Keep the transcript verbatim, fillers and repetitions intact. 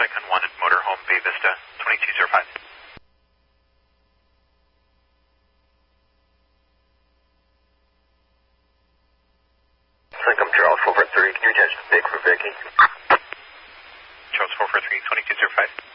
Icon one at Motorhome Bay Vista, twenty-two oh five. Lincoln Charles four four three, can you attach the big for Vicky? Charles four four three, twenty-two oh five.